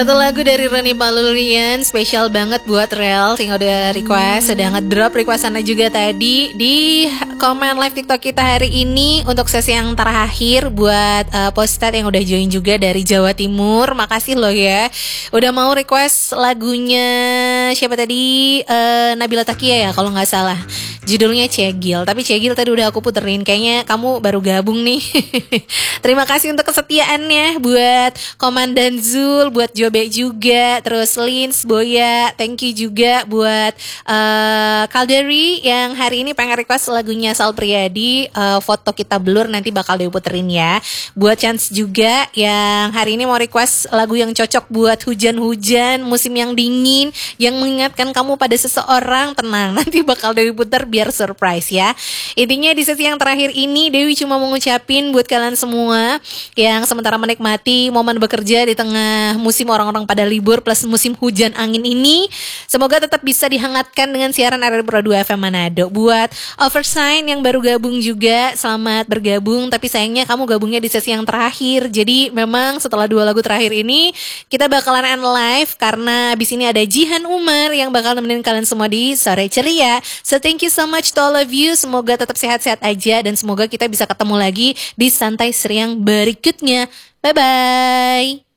Satu lagu dari Roni Palurian spesial banget buat Rel yang udah request, sudah ngedrop requestannya juga tadi di komen live TikTok kita hari ini untuk sesi yang terakhir buat postat yang udah join juga dari Jawa Timur. Makasih loh ya udah mau request lagunya siapa tadi, Nabila Takia ya kalau nggak salah. Judulnya Cegil, tapi Cegil tadi udah aku puterin. Kayaknya kamu baru gabung nih. Terima kasih untuk kesetiaannya buat Komandan Zul, buat Jobe juga, terus Lins, Boya, thank you juga buat Kalderi yang hari ini pengen request lagunya Sal Priadi, foto kita blur nanti bakal diputerin ya. Buat Chance juga yang hari ini mau request lagu yang cocok buat hujan-hujan, musim yang dingin, yang mengingatkan kamu pada seseorang, tenang, nanti bakal Dewi puter biar surprise ya. Intinya di sesi yang terakhir ini Dewi cuma mau ngucapin buat kalian semua yang sementara menikmati momen bekerja di tengah musim orang-orang pada libur plus musim hujan angin ini, semoga tetap bisa dihangatkan dengan siaran RRI Pro 2 FM Manado. Buat Oversign yang baru gabung juga, selamat bergabung, tapi sayangnya kamu gabungnya di sesi yang terakhir. Jadi memang setelah 2 lagu terakhir ini kita bakalan end live karena abis ini ada Jihan Umar yang bakal nemenin kalian semua di Sore Ceria. So thank you so much to all of you. Semoga tetap sehat-sehat aja dan semoga kita bisa ketemu lagi di Santai Seriang berikutnya. Bye-bye.